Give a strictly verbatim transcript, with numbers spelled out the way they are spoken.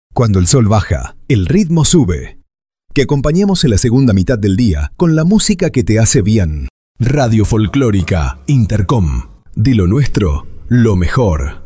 Cuando el sol baja, el ritmo sube. Que acompañemos en la segunda mitad del día con la música que te hace bien. Radio Folclórica Intercom. De lo nuestro, lo mejor.